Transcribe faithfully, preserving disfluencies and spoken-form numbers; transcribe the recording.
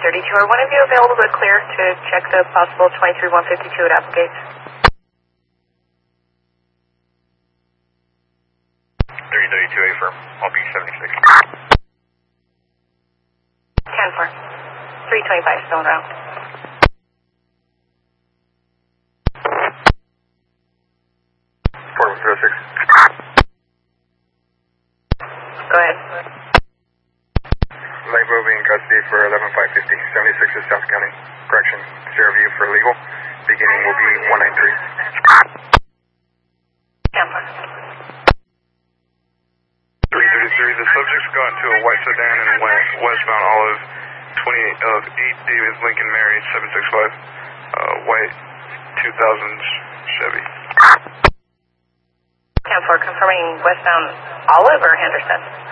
thirty-two. Are one of you available to clear to check the possible twenty-three one fifty-two at Applegate? three thirty-two, A firm. I'll be seventy-six. ten four. three twenty-five, still around. four one zero six. Go ahead. Light will be in custody for eleven five fifty, seventy-six is South County. Correction, zero view for legal. Beginning will be one nine three. Tampa. three thirty-three, the subject's got into a white sedan and went westbound Olive, twenty-eight of eight David Lincoln Mary, seven six five, uh, white two thousands Chevy. ten four, confirming westbound Olive or Henderson?